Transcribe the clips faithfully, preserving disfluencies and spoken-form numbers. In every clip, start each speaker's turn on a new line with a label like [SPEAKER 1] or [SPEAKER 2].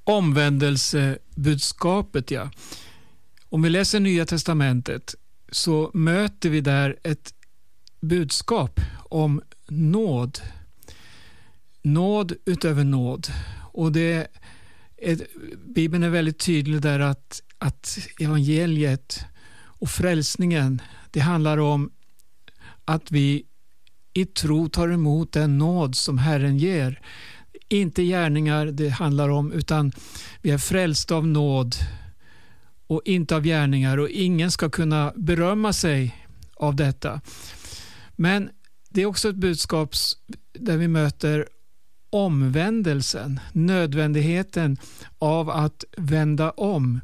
[SPEAKER 1] Omvändelsebudskapet, ja. Om vi läser Nya testamentet så möter vi där ett budskap om nåd. Nåd utöver nåd. Och det är, Bibeln är väldigt tydlig där att, att evangeliet och frälsningen, det handlar om att vi i tro tar emot den nåd som Herren ger. Inte gärningar det handlar om, utan vi är frälsta av nåd och inte av gärningar, och ingen ska kunna berömma sig av detta. Men det är också ett budskap där vi möter omvändelsen, nödvändigheten av att vända om.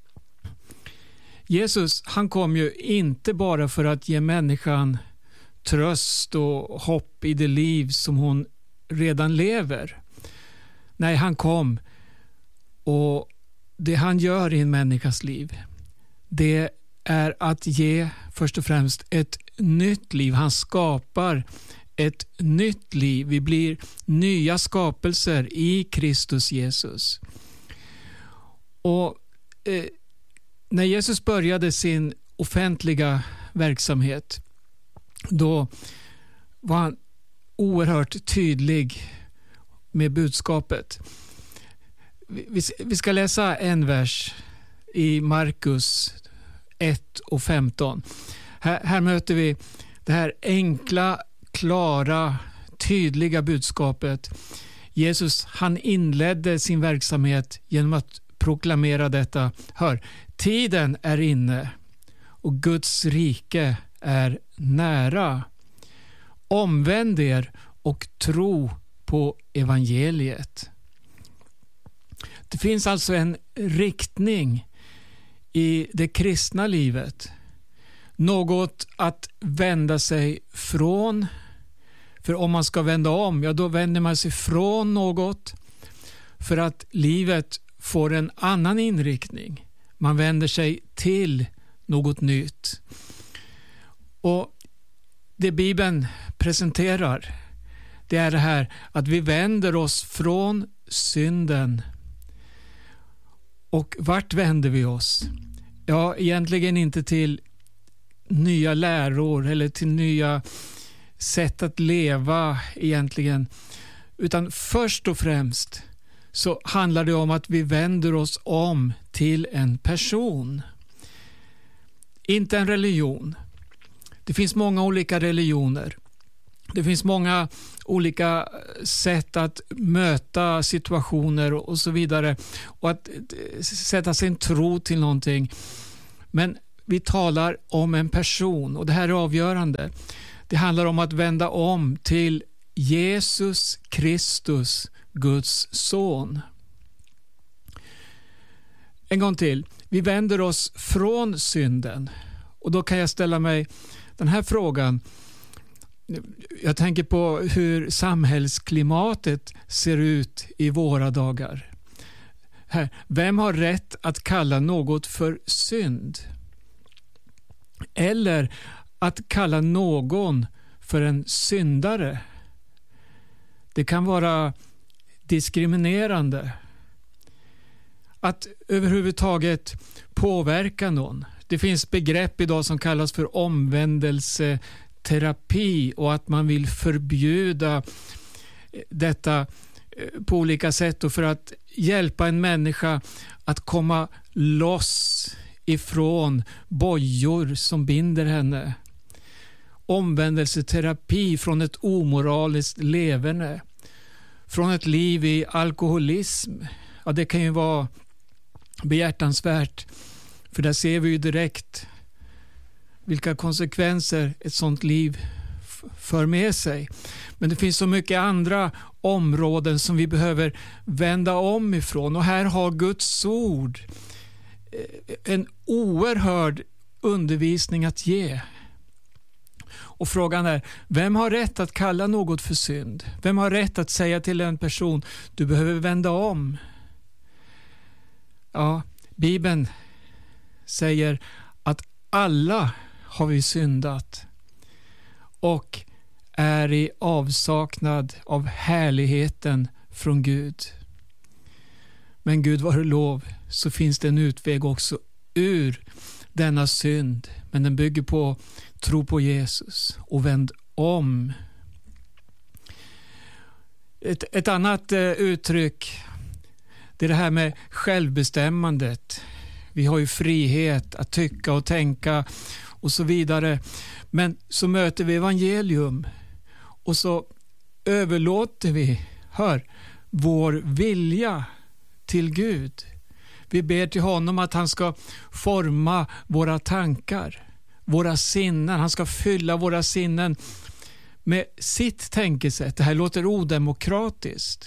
[SPEAKER 1] Jesus, han kom ju inte bara för att ge människan tröst och hopp i det liv som hon redan lever. Nej, han kom, och det han gör i en människas liv, det är att ge först och främst ett nytt liv. Han skapar ett nytt liv. Vi blir nya skapelser i Kristus Jesus. Och eh, när Jesus började sin offentliga verksamhet, då var han oerhört tydlig med budskapet. Vi, vi ska läsa en vers i Markus ett och femton. Här, här möter vi det här enkla, klara, tydliga budskapet. Jesus, han inledde sin verksamhet genom att proklamera detta. Hör, tiden är inne och Guds rike är nära. Omvänd er och tro på evangeliet. Det finns alltså en riktning i det kristna livet. Något att vända sig från. För om man ska vända om, ja då vänder man sig från något för att livet får en annan inriktning. Man vänder sig till något nytt. Och det Bibeln presenterar, det är det här att vi vänder oss från synden. Och vart vänder vi oss? Ja, egentligen inte till nya läror eller till nya sätt att leva egentligen. Utan först och främst så handlar det om att vi vänder oss om till en person. Inte en religion. Det finns många olika religioner. Det finns många olika sätt att möta situationer och så vidare. Och att sätta sin tro till någonting. Men vi talar om en person, och det här är avgörande. Det handlar om att vända om till Jesus Kristus, Guds son. En gång till. Vi vänder oss från synden. Och då kan jag ställa mig den här frågan. Jag tänker på hur samhällsklimatet ser ut i våra dagar. Här, vem har rätt att kalla något för synd? Eller att kalla någon för en syndare? Det kan vara diskriminerande. Att överhuvudtaget påverka någon. Det finns begrepp idag som kallas för omvändelseterapi, och att man vill förbjuda detta på olika sätt, och för att hjälpa en människa att komma loss ifrån bojor som binder henne. Omvändelseterapi från ett omoraliskt leverne, från ett liv i alkoholism. Ja, det kan ju vara behjärtansvärt, för där ser vi ju direkt vilka konsekvenser ett sådant liv f- för med sig. Men det finns så mycket andra områden som vi behöver vända om ifrån, och här har Guds ord en oerhörd undervisning att ge. Och frågan är, vem har rätt att kalla något för synd? Vem har rätt att säga till en person, du behöver vända om? Ja, Bibeln säger att alla har vi syndat och är i avsaknad av härligheten från Gud. Men Gud vare lov, så finns det en utväg också ur denna synd. Men den bygger på tro på Jesus och vänd om. Ett, ett annat eh, uttryck, det är det här med självbestämmandet. Vi har ju frihet att tycka och tänka och så vidare. Men så möter vi evangelium och så överlåter vi, hör, vår vilja till Gud. Vi ber till honom att han ska forma våra tankar, våra sinnen. Han ska fylla våra sinnen med sitt tänkesätt. Det här låter odemokratiskt.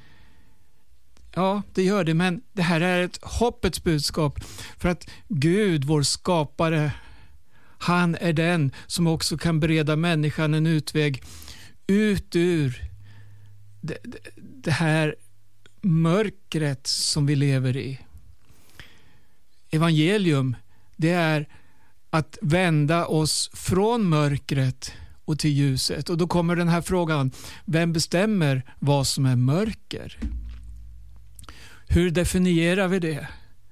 [SPEAKER 1] Ja, det gör det, men det här är ett hoppets budskap, för att Gud, vår skapare, han är den som också kan bereda människan en utväg ut ur det, det, det här mörkret som vi lever i. Evangelium, det är att vända oss från mörkret och till ljuset. Och då kommer den här frågan: vem bestämmer vad som är mörker? Hur definierar vi det?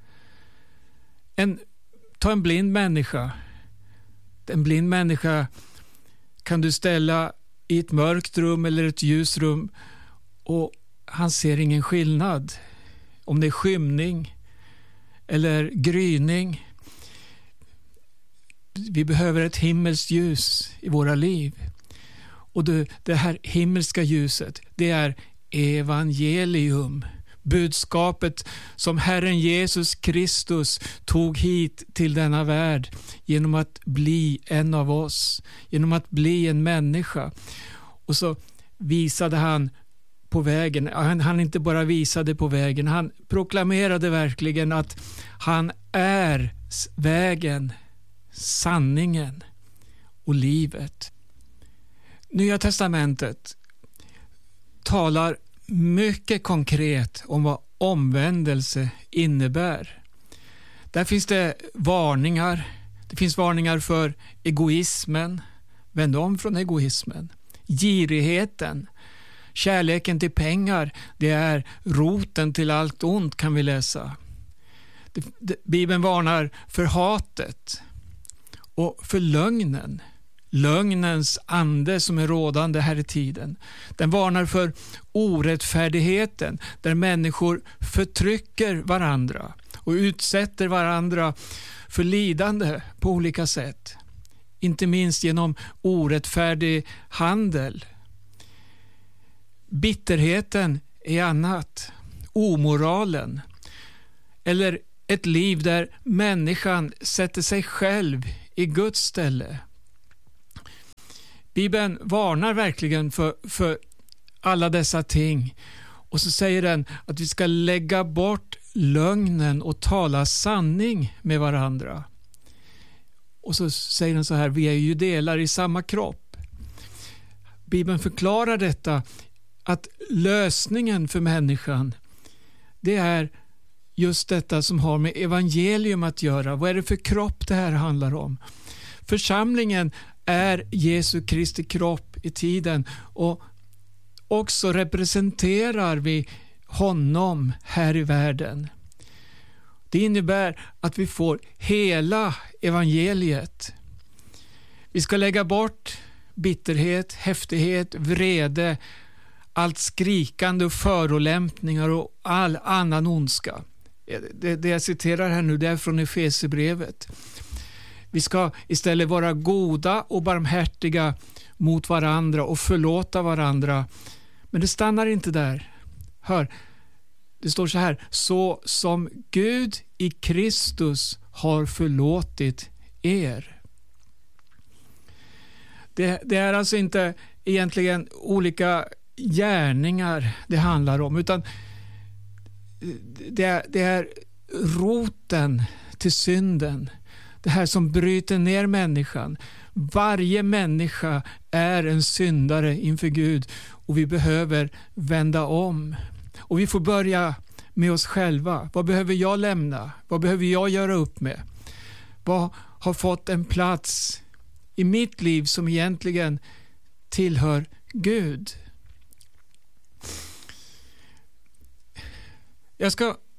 [SPEAKER 1] En, ta en blind människa. En blind människa kan du ställa i ett mörkt rum eller ett ljust rum och han ser ingen skillnad. Om det är skymning eller gryning. Vi behöver ett himmelskt ljus i våra liv. Och det, det här himmelska ljuset, det är evangelium. Budskapet som Herren Jesus Kristus tog hit till denna värld genom att bli en av oss, genom att bli en människa. Och så visade han på vägen, han, han inte bara visade på vägen, han proklamerade verkligen att han är vägen, sanningen och livet. Nya testamentet talar mycket konkret om vad omvändelse innebär. Där finns det varningar. Det finns varningar för egoismen. Vänd om från egoismen. Girigheten. Kärleken till pengar, det är roten till allt ont, kan vi läsa. Det, det, Bibeln varnar för hatet och för lögnen. Lögnens ande som är rådande här i tiden. Den varnar för orättfärdigheten, där människor förtrycker varandra och utsätter varandra för lidande på olika sätt. Inte minst genom orättfärdig handel. Bitterheten är annat. Omoralen. Eller ett liv där människan sätter sig själv i Guds ställe. Bibeln varnar verkligen för, för alla dessa ting. Och så säger den att vi ska lägga bort lögnen och tala sanning med varandra. Och så säger den så här: vi är ju delar i samma kropp. Bibeln förklarar detta, att lösningen för människan, det är just detta som har med evangelium att göra. Vad är det för kropp det här handlar om? Församlingen är Jesu Kristi kropp i tiden, och också representerar vi honom här i världen. Det innebär att vi får hela evangeliet. Vi ska lägga bort bitterhet, häftighet, vrede, allt skrikande och förolämpningar och all annan ondska. Det, det jag citerar här nu, det är från Efesierbrevet. Vi ska istället vara goda och barmhärtiga mot varandra och förlåta varandra. Men det stannar inte där. Hör, det står så här: så som Gud i Kristus har förlåtit er. Det, det är alltså inte egentligen olika gärningar det handlar om, utan det är, det är roten till synden. Det här som bryter ner människan. Varje människa är en syndare inför Gud, och vi behöver vända om. Och vi får börja med oss själva. Vad behöver jag lämna? Vad behöver jag göra upp med? Vad har fått en plats i mitt liv som egentligen tillhör Gud? Jag ska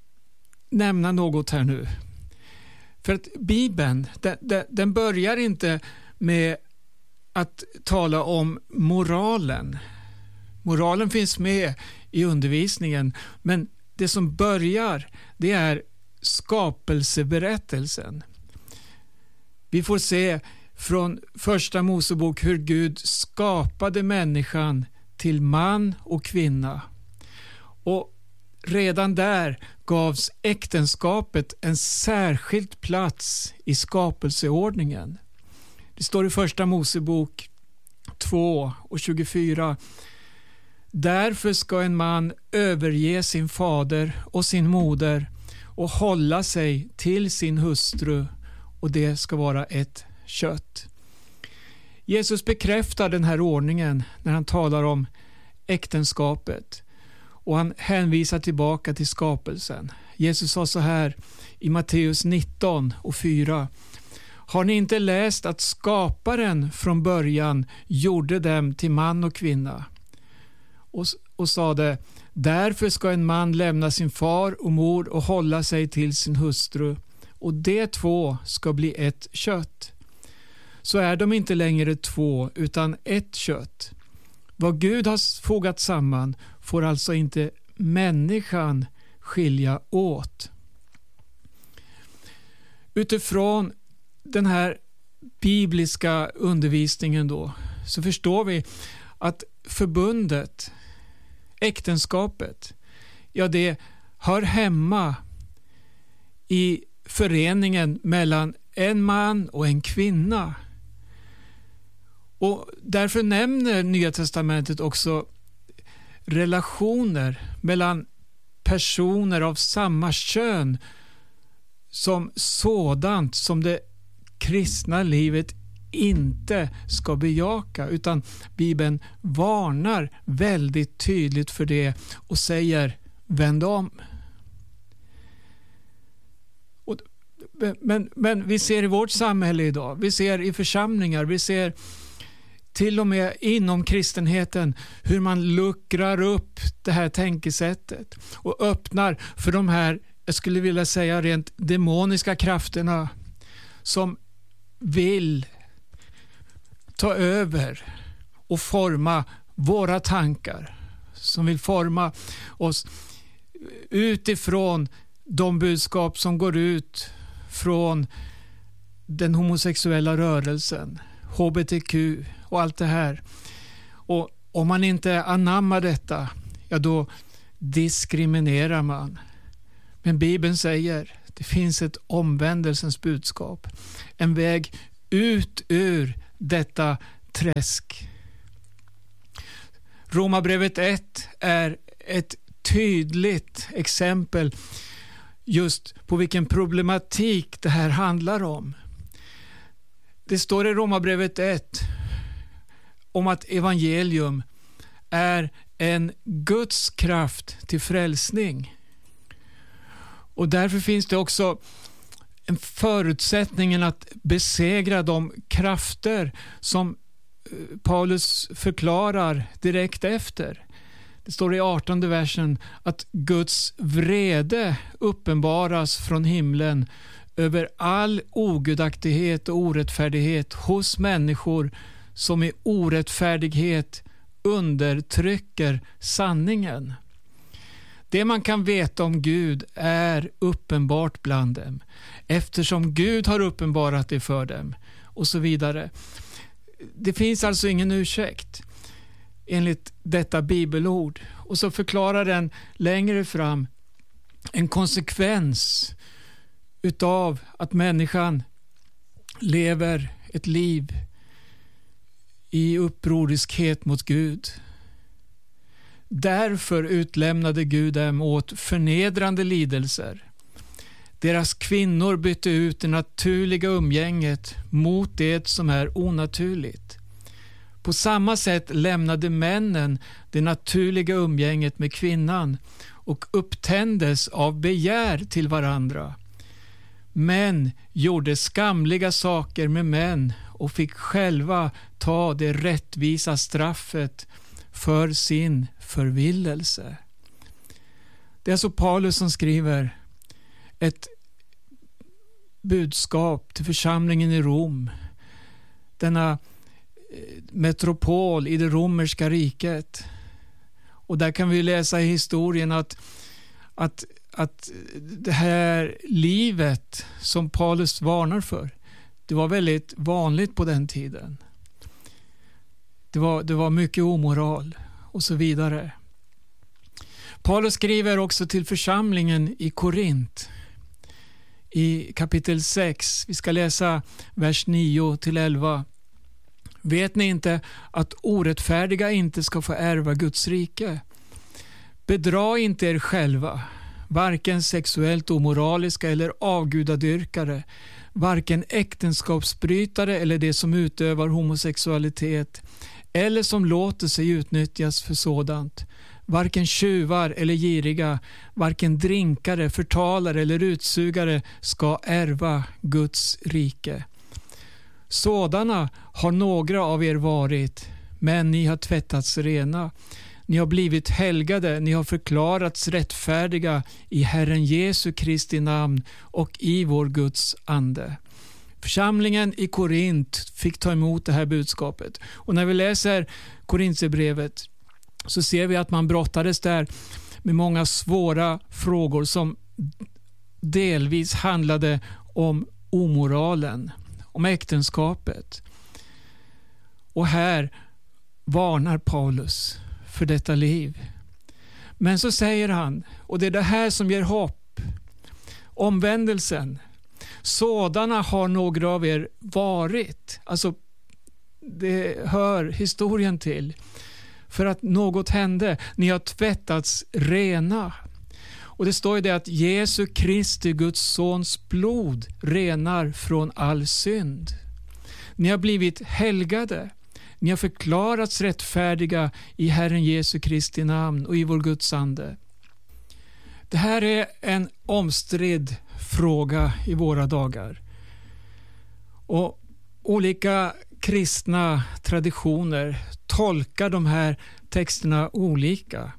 [SPEAKER 1] nämna något här nu. För att Bibeln, den, den, den börjar inte med att tala om moralen. Moralen finns med i undervisningen, men det som börjar, det är skapelseberättelsen. Vi får se från första Mosebok hur Gud skapade människan till man och kvinna. Och redan där gavs äktenskapet en särskild plats i skapelseordningen. Det står i första Mosebok två och tjugofyra. Därför ska en man överge sin fader och sin moder och hålla sig till sin hustru, och det ska vara ett kött. Jesus bekräftar den här ordningen när han talar om äktenskapet, och han hänvisar tillbaka till skapelsen. Jesus sa så här i Matteus nitton och fyra. Har ni inte läst att skaparen från början gjorde dem till man och kvinna? Och, och sa det, därför ska en man lämna sin far och mor och hålla sig till sin hustru, och de två ska bli ett kött. Så är de inte längre två utan ett kött. Vad Gud har fogat samman får alltså inte människan skilja åt. Utifrån den här bibliska undervisningen då, så förstår vi att förbundet, äktenskapet, ja, det hör hemma i föreningen mellan en man och en kvinna. Och därför nämner Nya testamentet också relationer mellan personer av samma kön som sådant som det kristna livet inte ska bejaka, utan Bibeln varnar väldigt tydligt för det och säger vänd om. Och, men, men vi ser i vårt samhälle idag, vi ser i församlingar, vi ser till och med inom kristenheten hur man luckrar upp det här tänkesättet och öppnar för de här, jag skulle vilja säga rent demoniska krafterna som vill ta över och forma våra tankar, som vill forma oss utifrån de budskap som går ut från den homosexuella rörelsen, H B T Q och allt det här. Och om man inte anammar detta, ja, då diskriminerar man. Men Bibeln säger det finns ett omvändelsens budskap, en väg ut ur detta träsk. Romarbrevet ett är ett tydligt exempel just på vilken problematik det här handlar om. Det står i Romarbrevet ett om att evangelium är en Guds kraft till frälsning. Och därför finns det också en förutsättningen att besegra de krafter som Paulus förklarar direkt efter. Det står i artonde versen att Guds vrede uppenbaras från himlen över all ogudaktighet och orättfärdighet hos människor som i orättfärdighet undertrycker sanningen. Det man kan veta om Gud är uppenbart bland dem, eftersom Gud har uppenbarat det för dem, och så vidare. Det finns alltså ingen ursäkt enligt detta bibelord. Och så förklarar den längre fram en konsekvens utav att människan lever ett liv i upproriskhet mot Gud. Därför utlämnade Gud dem åt förnedrande lidelser. Deras kvinnor bytte ut det naturliga umgänget mot det som är onaturligt. På samma sätt lämnade männen det naturliga umgänget med kvinnan och upptändes av begär till varandra. Män gjorde skamliga saker med män och fick själva ta det rättvisa straffet för sin förvillelse. Det är så Paulus som skriver: ett budskap till församlingen i Rom. Denna metropol i det romerska riket. Och där kan vi läsa i historien att, att, att det här livet som Paulus varnar för, det var väldigt vanligt på den tiden. Det var, det var mycket omoral och så vidare. Paulus skriver också till församlingen i Korint i kapitel sex. Vi ska läsa vers nio till elva. Vet ni inte att orättfärdiga inte ska få ärva Guds rike? Bedra inte er själva, varken sexuellt omoraliska eller avgudadyrkare, varken äktenskapsbrytare eller det som utövar homosexualitet eller som låter sig utnyttjas för sådant, varken tjuvar eller giriga, varken drinkare, förtalare eller utsugare ska ärva Guds rike. Sådana har några av er varit, men ni har tvättats rena. Ni har blivit helgade, ni har förklarats rättfärdiga i Herren Jesu Kristi namn och i vår Guds ande. Församlingen i Korint fick ta emot det här budskapet. Och när vi läser Korintierbrevet så ser vi att man brottades där med många svåra frågor som delvis handlade om omoralen, om äktenskapet. Och här varnar Paulus för detta liv. Men så säger han, och det är det här som ger hopp, omvändelsen. Sådana har några av er varit. Alltså, det hör historien till. För att något hände. Ni har tvättats rena. Och det står ju det att Jesu Kristi, Guds sons blod, renar från all synd. Ni har blivit helgade. Ni har förklarats rättfärdiga i Herren Jesu Kristi namn och i vår Guds ande. Det här är en omstridd fråga i våra dagar. Och olika kristna traditioner tolkar de här texterna olika.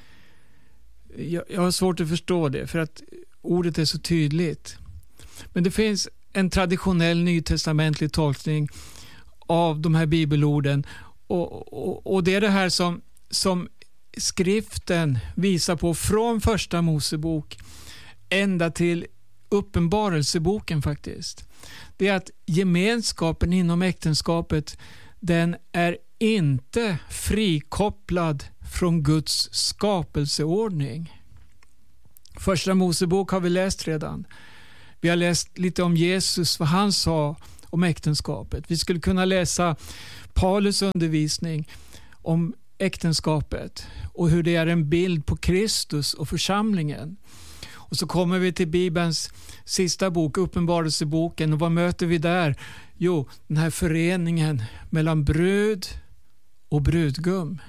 [SPEAKER 1] Jag, jag har svårt att förstå det för att ordet är så tydligt. Men det finns en traditionell nytestamentlig tolkning av de här bibelorden och, och, och det är det här som, som skriften visar på från första Mosebok ända till uppenbarelseboken faktiskt. Det är att gemenskapen inom äktenskapet, den är inte frikopplad från Guds skapelseordning. Första Mosebok har vi läst redan. Vi har läst lite om Jesus, vad han sa om äktenskapet. Vi skulle kunna läsa Paulus undervisning om äktenskapet och hur det är en bild på Kristus och församlingen. Och så kommer vi till Bibelns sista bok, Uppenbarelseboken, och vad möter vi där? Jo, den här föreningen mellan brud och brudgum.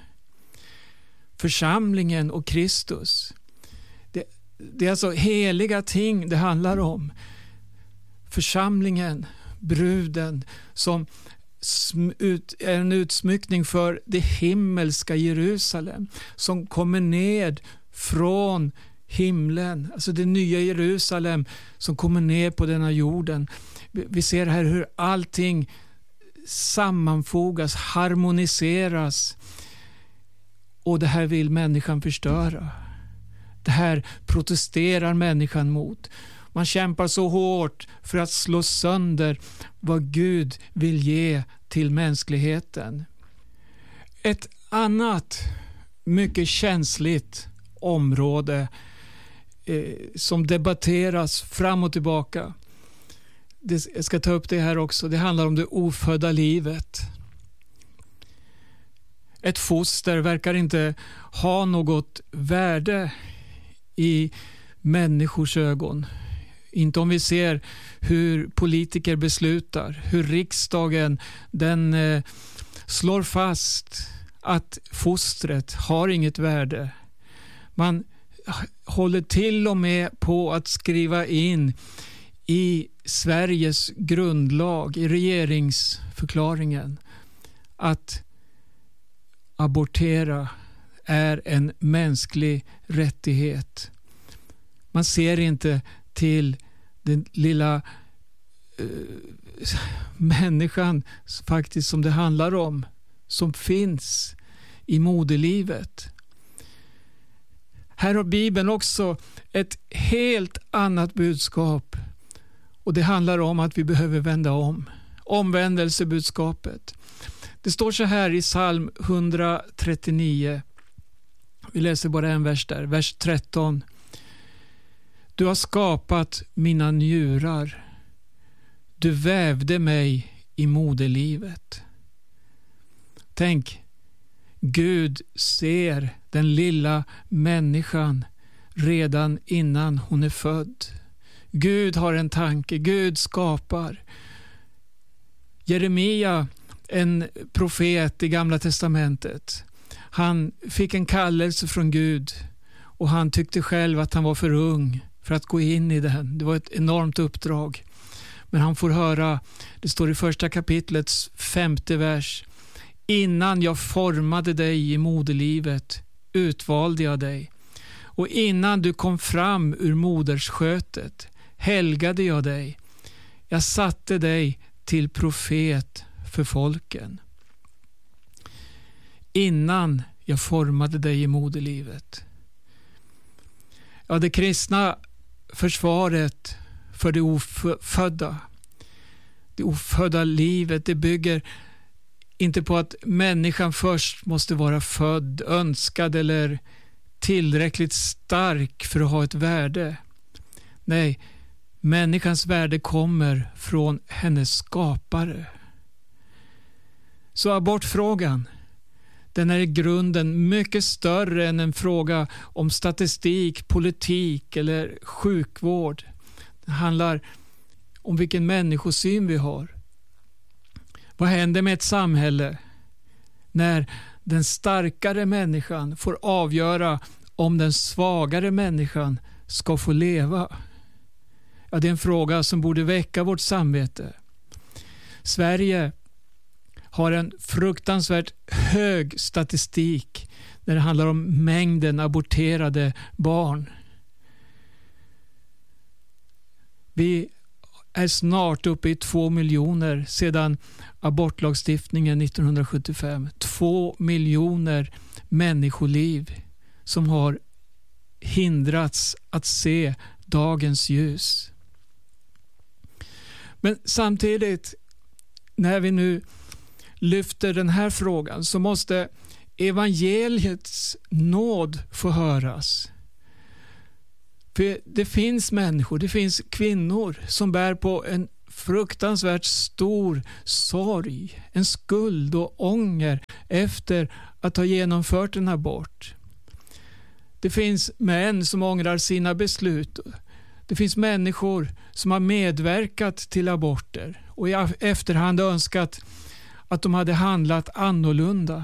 [SPEAKER 1] Församlingen och Kristus. Det, det är alltså heliga ting det handlar om. Församlingen, bruden, som är en utsmyckning för det himmelska Jerusalem, som kommer ned från himlen, alltså det nya Jerusalem som kommer ner på denna jorden. Vi ser här hur allting sammanfogas, harmoniseras, och det här vill människan förstöra. Det här protesterar människan mot. Man kämpar så hårt för att slå sönder vad Gud vill ge till mänskligheten. Ett annat mycket känsligt område eh, som debatteras fram och tillbaka. Det, jag ska ta upp det här också. Det handlar om det ofödda livet. Ett foster verkar inte ha något värde i människors ögon. Inte om vi ser hur politiker beslutar, hur riksdagen den eh, slår fast att fostret har inget värde. Man håller till och med på att skriva in i Sveriges grundlag, i regeringsförklaringen, att abortera är en mänsklig rättighet. Man ser inte till den lilla uh, människan faktiskt som det handlar om, som finns i moderlivet. Här har Bibeln också ett helt annat budskap, och det handlar om att vi behöver vända om. Omvändelsebudskapet. Det står så här i psalm etthundratrettionio. Vi läser bara en vers där, vers tretton. Du har skapat mina njurar. Du vävde mig i moderlivet. Tänk, Gud ser den lilla människan redan innan hon är född. Gud har en tanke, Gud skapar. Jeremia, en profet i Gamla testamentet, han fick en kallelse från Gud och han tyckte själv att han var för ung för att gå in i den. Det var ett enormt uppdrag. Men han får höra, det står i första kapitlets femte vers: innan jag formade dig i moderlivet utvalde jag dig, och innan du kom fram ur modersskötet helgade jag dig. Jag satte dig till profet för folken. Innan jag formade dig i moderlivet. Ja, det kristna försvaret för det ofödda, det ofödda livet, det bygger inte på att människan först måste vara född, önskad eller tillräckligt stark för att ha ett värde. Nej, människans värde kommer från hennes skapare. Så abortfrågan, den är i grunden mycket större än en fråga om statistik, politik eller sjukvård. Det handlar om vilken människosyn vi har. Vad händer med ett samhälle när den starkare människan får avgöra om den svagare människan ska få leva? Ja, det är en fråga som borde väcka vårt samvete. Sverige har en fruktansvärt hög statistik när det handlar om mängden aborterade barn. Vi är snart uppe i två miljoner sedan abortlagstiftningen nittonhundrasjuttiofem. Två miljoner människoliv som har hindrats att se dagens ljus. Men samtidigt, när vi nu lyfter den här frågan, så måste evangeliets nåd få höras. För det finns människor, det finns kvinnor som bär på en fruktansvärt stor sorg, en skuld och ånger efter att ha genomfört en abort. Det finns män som ångrar sina beslut. Det finns människor som har medverkat till aborter och i efterhand önskat att de hade handlat annorlunda.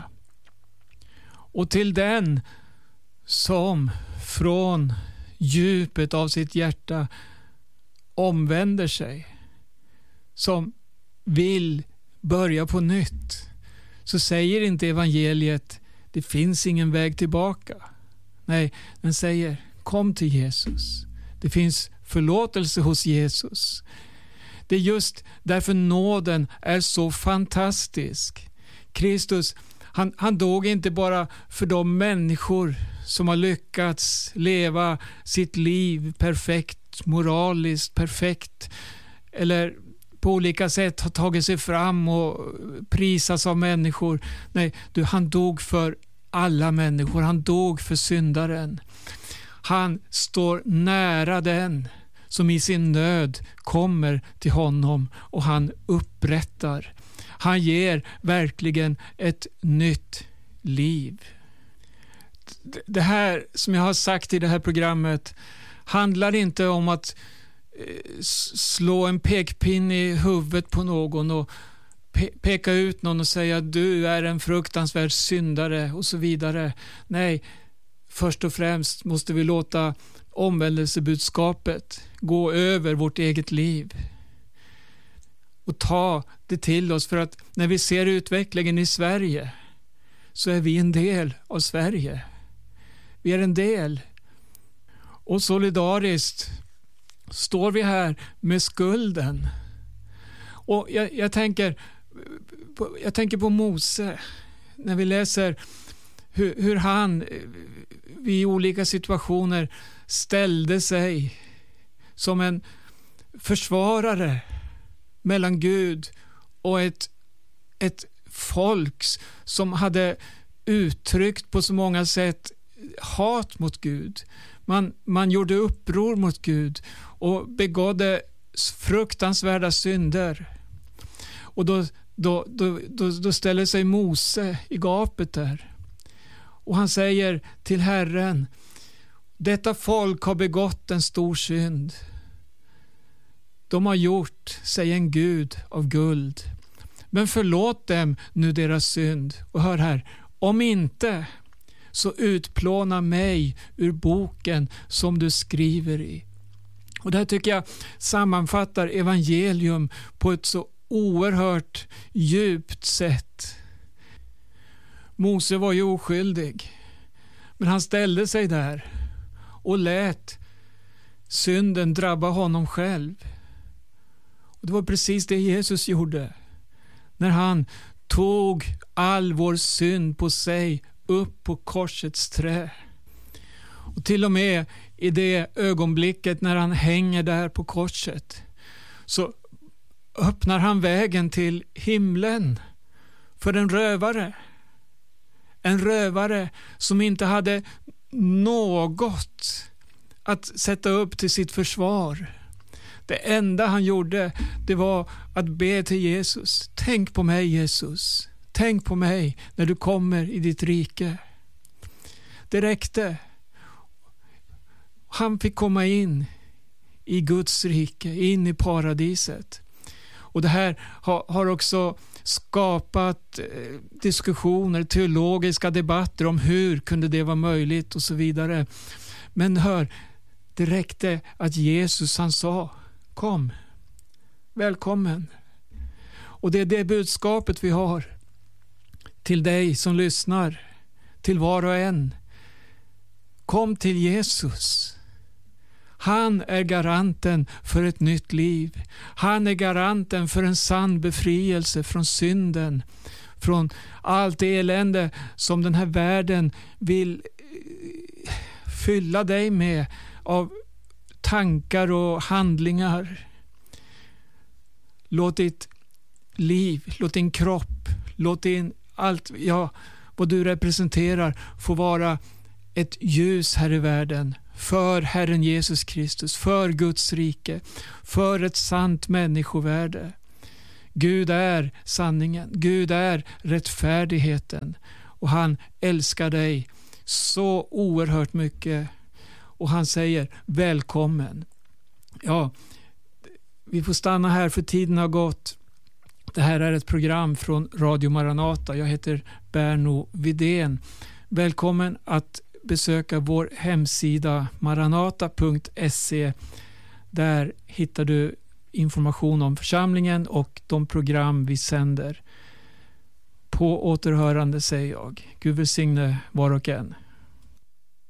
[SPEAKER 1] Och till den som från djupet av sitt hjärta omvänder sig, som vill börja på nytt, så säger inte evangeliet det finns ingen väg tillbaka. Nej, den säger kom till Jesus. Det finns förlåtelse hos Jesus. Det är just därför nåden är så fantastisk. Kristus, han, han dog inte bara för de människor som har lyckats leva sitt liv perfekt, moraliskt perfekt, eller på olika sätt har tagit sig fram och prisas av människor. Nej, du, han dog för alla människor. Han dog för syndaren. Han står nära den som i sin nöd kommer till honom, och han upprättar. Han ger verkligen ett nytt liv. Det här som jag har sagt i det här programmet handlar inte om att slå en pekpinne i huvudet på någon och pe- peka ut någon och säga att du är en fruktansvärd syndare och så vidare. Nej, först och främst måste vi låta omvändelsebudskapet gå över vårt eget liv och ta det till oss, för att när vi ser utvecklingen i Sverige så är vi en del av Sverige. Vi är en del, och solidariskt står vi här med skulden. Och jag, jag, tänker, jag tänker på Mose. När vi läser hur, hur han vid olika situationer ställde sig som en försvarare mellan Gud och ett, ett folk som hade uttryckt på så många sätt hat mot Gud. Man, man gjorde uppror mot Gud och begådde fruktansvärda synder. Och då, då, då, då, då ställer sig Mose i gapet där. Och han säger till Herren: detta folk har begått en stor synd. De har gjort sig en Gud av guld. Men förlåt dem nu deras synd. Och hör här, om inte, så utplåna mig ur boken som du skriver i. Och det här tycker jag sammanfattar evangelium på ett så oerhört djupt sätt. Mose var ju oskyldig, men han ställde sig där och lät synden drabba honom själv. Och det var precis det Jesus gjorde när han tog all vår synd på sig upp på korsets trä. Och till och med i det ögonblicket när han hänger där på korset, så öppnar han vägen till himlen för en rövare. En rövare som inte hade något att sätta upp till sitt försvar. Det enda han gjorde, det var att be till Jesus: tänk på mig, Jesus. Tänk på mig när du kommer i ditt rike. Det räckte. Han fick komma in i Guds rike, in i paradiset. Och det här har, har också skapat eh, diskussioner, teologiska debatter om hur kunde det vara möjligt och så vidare. Men hör, det räckte att Jesus, han sa: kom, välkommen. Och det är det budskapet vi har till dig som lyssnar, till var och en. Kom till Jesus. Han är garanten för ett nytt liv. Han är garanten för en sann befrielse från synden, från allt det elände som den här världen vill fylla dig med av tankar och handlingar. Låt ditt liv, låt din kropp, låt din allt, ja, vad du representerar få vara ett ljus här i världen för Herren Jesus Kristus, för Guds rike, för ett sant människovärde. Gud är sanningen, Gud är rättfärdigheten, och han älskar dig så oerhört mycket, och han säger välkommen. Ja, vi får stanna här för tiden har gått. Det här är ett program från Radio Maranata. Jag heter Berno Widén. Välkommen att besöka vår hemsida maranata punkt se. Där hittar du information om församlingen och de program vi sänder. På återhörande säger jag. Gud välsigne var och en.